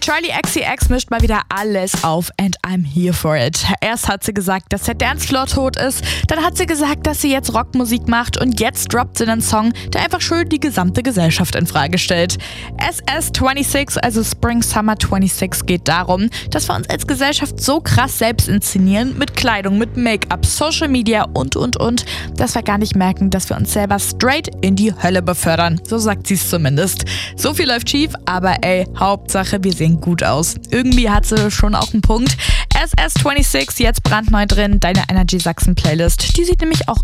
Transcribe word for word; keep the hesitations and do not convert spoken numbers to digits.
Charli X C X mischt mal wieder alles auf and I'm here for it. Erst hat sie gesagt, dass der Dancefloor tot ist, dann hat sie gesagt, dass sie jetzt Rockmusik macht und jetzt droppt sie einen Song, der einfach schön die gesamte Gesellschaft in Frage stellt. S S sechsundzwanzig, also Spring Summer sechsundzwanzig, geht darum, dass wir uns als Gesellschaft so krass selbst inszenieren, mit Kleidung, mit Make-up, Social Media und und und, dass wir gar nicht merken, dass wir uns selber straight in die Hölle befördern. So sagt sie es zumindest. So viel läuft schief, aber ey, Hauptsache wir sehen gut aus. Irgendwie hat sie schon auch einen Punkt. S S sechsundzwanzig, jetzt brandneu drin, deine Energy Sachsen Playlist. Die sieht nämlich auch